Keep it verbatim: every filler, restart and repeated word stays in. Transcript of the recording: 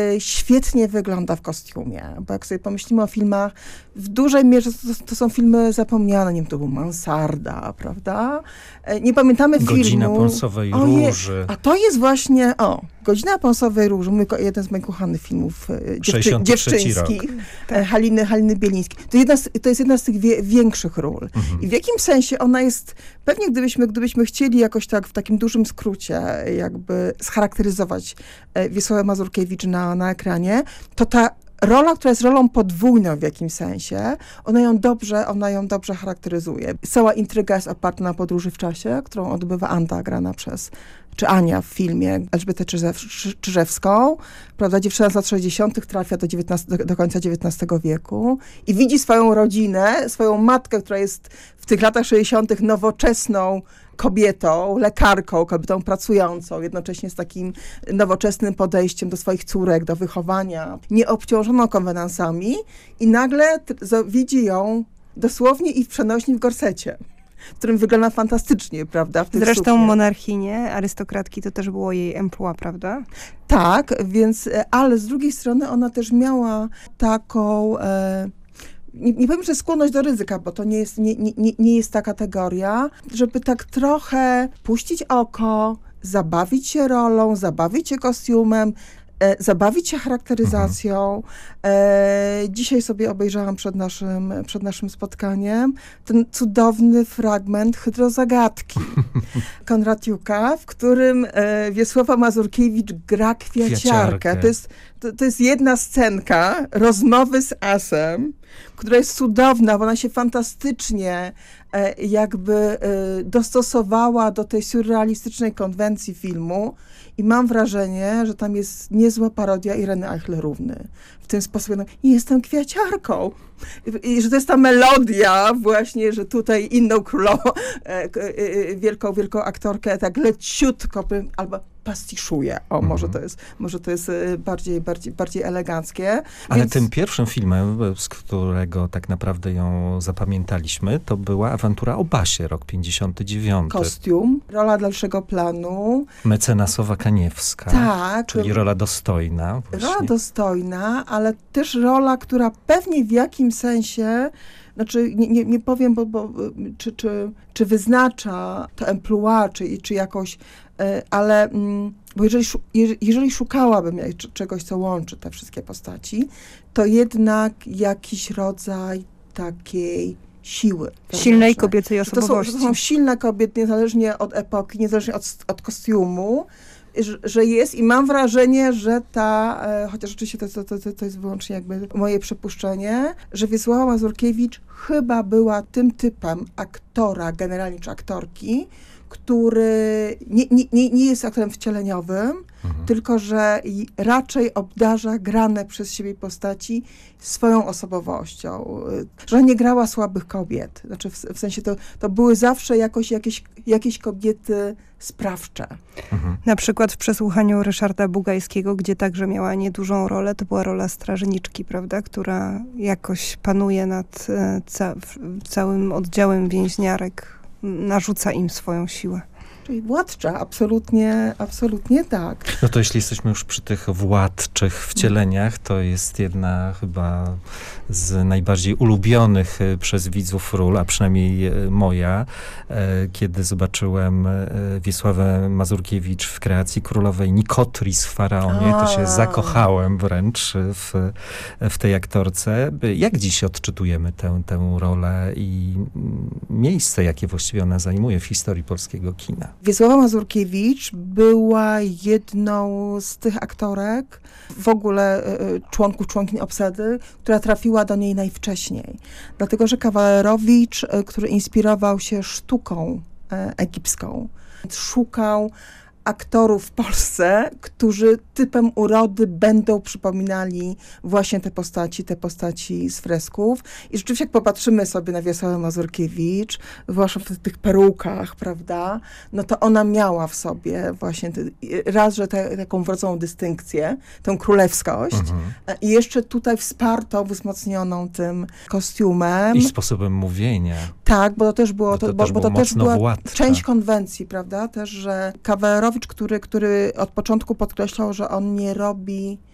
świetnie wygląda w kostiumie, bo jak sobie pomyślimy o filmach, w dużej mierze to, to są filmy zapomniane, nie wiem, to był Mansarda, prawda? E, nie pamiętamy filmu. Godzina Pąsowej Oje, Róży. a to jest właśnie, o, Godzina Pąsowej Róży, mój, jeden z moich ukochanych filmów e, dziewczy, dziewczyńskich, e, Haliny, Haliny Bielińskiej. To, jedna z, to jest jedna z tych wie, większych ról. Mhm. I w jakim sensie ona jest, pewnie gdybyśmy, gdybyśmy chcieli jakoś tak w takim dużym skrócie jakby scharakteryzować e, Wiesławę Mazurkiewicz na, na ekranie, to ta rola, która jest rolą podwójną w jakimś sensie, ona ją dobrze, ona ją dobrze charakteryzuje. Cała intryga jest oparta na podróży w czasie, którą odbywa Anda, grana przez, czy Ania w filmie, Elżbietę Czyżew- Czyżewską. Prawda, dziewczyna z lat sześćdziesiątych trafia do, dziewiętnastego, do, do końca dziewiętnastego wieku i widzi swoją rodzinę, swoją matkę, która jest w tych latach sześćdziesiątych nowoczesną kobietą, lekarką, kobietą pracującą, jednocześnie z takim nowoczesnym podejściem do swoich córek, do wychowania, nieobciążoną konwenansami i nagle t- widzi ją dosłownie i w przenośni w gorsecie, w którym wygląda fantastycznie, prawda? W tym Zresztą suknie. monarchinie, arystokratki, to też było jej emploi, prawda? Tak, więc, ale z drugiej strony ona też miała taką... E, Nie, nie powiem, że skłonność do ryzyka, bo to nie jest, nie, nie, nie jest ta kategoria, żeby tak trochę puścić oko, zabawić się rolą, zabawić się kostiumem, e, zabawić się charakteryzacją. E, dzisiaj sobie obejrzałam przed naszym, przed naszym spotkaniem ten cudowny fragment Hydrozagadki Konratiuka, w którym e, Wiesława Mazurkiewicz gra kwiaciarkę. Kwiaciarkę. To jest, to, to jest jedna scenka rozmowy z asem, która jest cudowna, bo ona się fantastycznie e, jakby e, dostosowała do tej surrealistycznej konwencji filmu i mam wrażenie, że tam jest niezła parodia Ireny Eichler-Równy. W tym sposobie, no, jestem kwiaciarką. I, I że to jest ta melodia właśnie, że tutaj inną królową, e, e, wielką, wielką aktorkę tak leciutko, albo pastiszuje. O, mhm. może to jest, może to jest bardziej, bardziej, bardziej eleganckie. Ale Więc... tym pierwszym filmem, z którego tak naprawdę ją zapamiętaliśmy, to była Awantura o Basie, rok pięćdziesiąty dziewiąty. Kostium, rola dalszego planu. Mecenasowa Kaniewska. Tak. Czyli rola dostojna. Właśnie. Rola dostojna, ale też rola, która pewnie w jakimś sensie, znaczy nie, nie, nie powiem, bo, bo, czy, czy, czy wyznacza to emploi, czy, czy jakoś, ale bo jeżeli, jeżeli szukałabym czegoś, co łączy te wszystkie postaci, to jednak jakiś rodzaj takiej siły. Silnej kobiecej osobowości. To są, to są silne kobiety, niezależnie od epoki, niezależnie od, od kostiumu, że, że jest i mam wrażenie, że ta, e, chociaż oczywiście to, to, to, to jest wyłącznie jakby moje przypuszczenie, że Wiesława Mazurkiewicz chyba była tym typem aktora, generalnie czy aktorki, który nie, nie, nie, nie jest aktorem wcieleniowym, mhm. tylko że raczej obdarza grane przez siebie postaci swoją osobowością. Że nie grała słabych kobiet. Znaczy w, w sensie to, to były zawsze jakoś jakieś, jakieś kobiety sprawcze. Mhm. Na przykład w przesłuchaniu Ryszarda Bugajskiego, gdzie także miała niedużą rolę, to była rola strażniczki, prawda, która jakoś panuje nad ca- całym oddziałem więźniarek, narzuca im swoją siłę. Czyli władcza, absolutnie, absolutnie tak. No to jeśli jesteśmy już przy tych władczych wcieleniach, to jest jedna chyba z najbardziej ulubionych przez widzów ról, a przynajmniej moja, kiedy zobaczyłem Wiesławę Mazurkiewicz w kreacji królowej Nikotris w Faraonie, to się zakochałem wręcz w, w tej aktorce. Jak dziś odczytujemy tę, tę rolę i miejsce, jakie właściwie ona zajmuje w historii polskiego kina? Wiesława Mazurkiewicz była jedną z tych aktorek, w ogóle y, członków, członkiń obsady, która trafiła do niej najwcześniej. Dlatego, że Kawalerowicz, y, który inspirował się sztuką y, egipską, szukał aktorów w Polsce, którzy typem urody będą przypominali właśnie te postaci, te postaci z fresków. I rzeczywiście jak popatrzymy sobie na Wiesławę Mazurkiewicz, zwłaszcza w tych perukach, prawda, no to ona miała w sobie właśnie te, raz, że te, taką wrodzoną dystynkcję, tą królewskość mhm. i jeszcze tutaj wspartą, wzmocnioną tym kostiumem. I sposobem mówienia. Tak, bo to też było, bo to, to, bo, też bo było to też była władcze. Część konwencji, prawda, też, że Kawalerowicz, który, który od początku podkreślał, że on nie robi